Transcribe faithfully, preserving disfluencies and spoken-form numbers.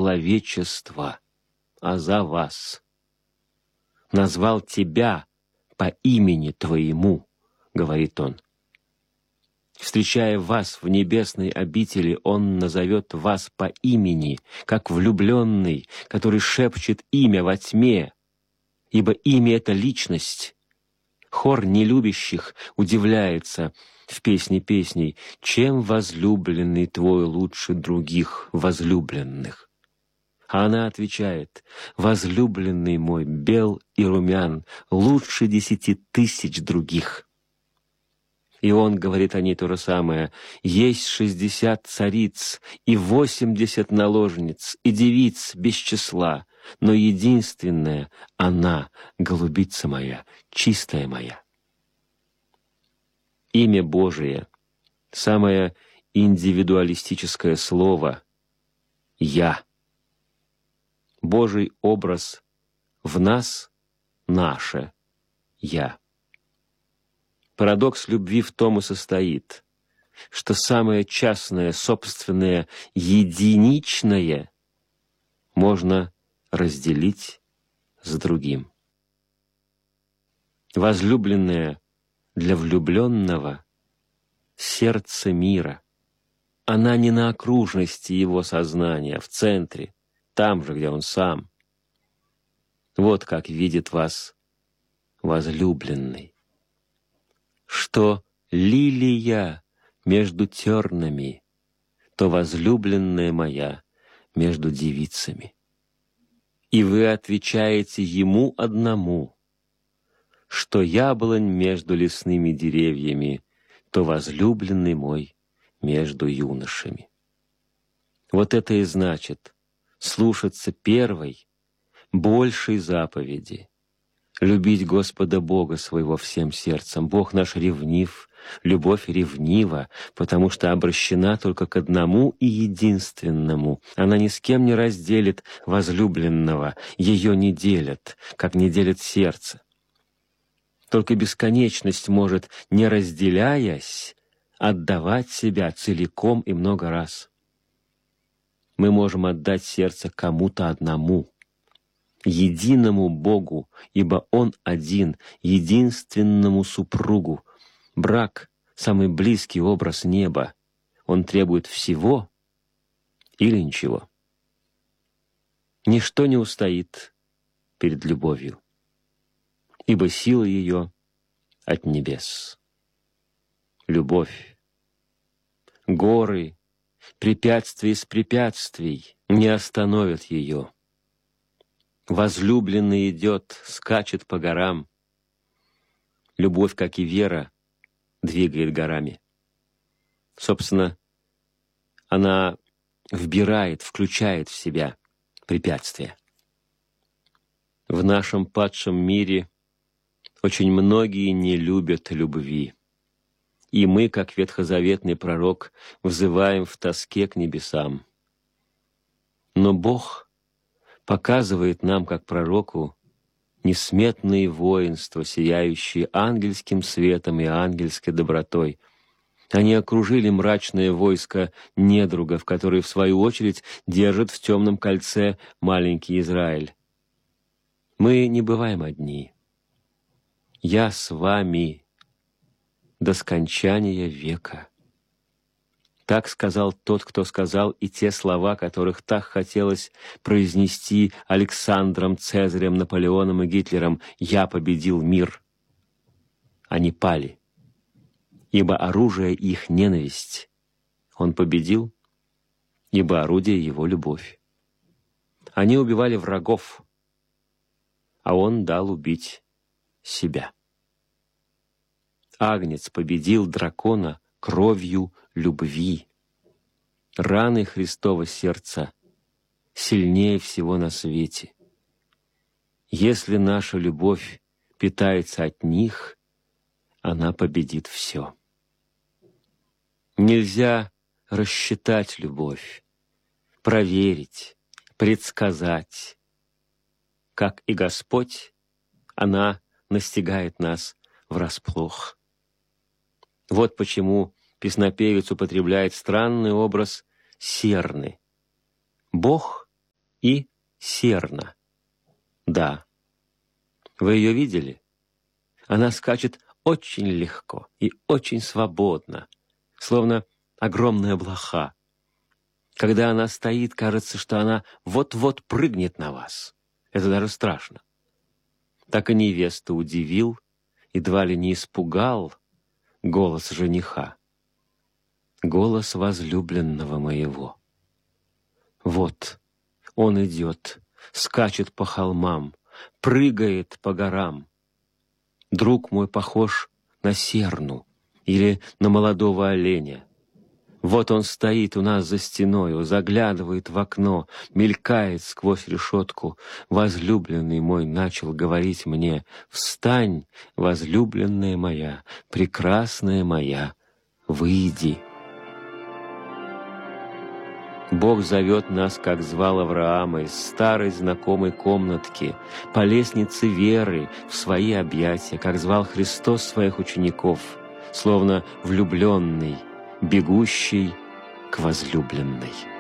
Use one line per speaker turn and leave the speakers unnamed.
человечества, а за вас. Назвал тебя по имени твоему, говорит он. Встречая вас в небесной обители, он назовет вас по имени, как влюбленный, который шепчет имя во тьме, ибо имя — это личность. Хор нелюбящих удивляется в песне песней: чем возлюбленный твой лучше других возлюбленных? А она отвечает: возлюбленный мой бел и румян, лучше десяти тысяч других. И он говорит о ней то же самое: есть шестьдесят цариц и восемьдесят наложниц, и девиц без числа, но единственная она, голубица моя, чистая моя. Имя Божие, самое индивидуалистическое слово — «Я». Божий образ в нас — наше «Я». Парадокс любви в том и состоит, что самое частное, собственное, единичное можно разделить с другим. Возлюбленное для влюбленного — сердце мира. Она не на окружности его сознания, а в центре, там же, где он сам. Вот как видит вас возлюбленный. Что лилия между тернами, то возлюбленная моя между девицами. И вы отвечаете ему одному, что яблонь между лесными деревьями, то возлюбленный мой между юношами. Вот это и значит слушаться первой, большей заповеди, любить Господа Бога своего всем сердцем. Бог наш ревнив, любовь ревнива, потому что обращена только к одному и единственному. Она ни с кем не разделит возлюбленного, ее не делят, как не делит сердце. Только бесконечность может, не разделяясь, отдавать себя целиком и много раз. Мы можем отдать сердце кому-то одному, единому Богу, ибо Он один, единственному супругу. Брак — самый близкий образ неба. Он требует всего или ничего. Ничто не устоит перед любовью, ибо сила ее от небес. Любовь. Горы, препятствия с препятствий не остановят ее. Возлюбленный идет, скачет по горам. Любовь, как и вера, двигает горами. Собственно, она вбирает, включает в себя препятствия. В нашем падшем мире очень многие не любят любви. И мы, как ветхозаветный пророк, взываем в тоске к небесам. Но Бог показывает нам, как пророку, несметные воинства, сияющие ангельским светом и ангельской добротой. Они окружили мрачное войско недругов, которые, в свою очередь, держат в темном кольце маленький Израиль. Мы не бываем одни. «Я с вами до скончания века». Так сказал тот, кто сказал и те слова, которых так хотелось произнести Александром, Цезарем, Наполеоном и Гитлером: «Я победил мир». Они пали, ибо оружие их — ненависть. Он победил, ибо орудие его — любовь. Они убивали врагов, а он дал убить себя. Агнец победил дракона кровью любви. Раны Христова сердца сильнее всего на свете. Если наша любовь питается от них, она победит все. Нельзя рассчитать любовь, проверить, предсказать. Как и Господь, она настигает нас врасплох. Вот почему песнопевец употребляет странный образ серны. Бог и серна. Да. Вы ее видели? Она скачет очень легко и очень свободно, словно огромная блоха. Когда она стоит, кажется, что она вот-вот прыгнет на вас. Это даже страшно. Так и невесту удивил, едва ли не испугал голос жениха. Голос возлюбленного моего. Вот он идет, скачет по холмам, прыгает по горам. Друг мой похож на серну или на молодого оленя. Вот он стоит у нас за стеною, заглядывает в окно, мелькает сквозь решетку. Возлюбленный мой начал говорить мне: «Встань, возлюбленная моя, прекрасная моя, выйди». Бог зовет нас, как звал Авраама, из старой знакомой комнатки, по лестнице веры в свои объятия, как звал Христос своих учеников, словно влюбленный, бегущий к возлюбленной.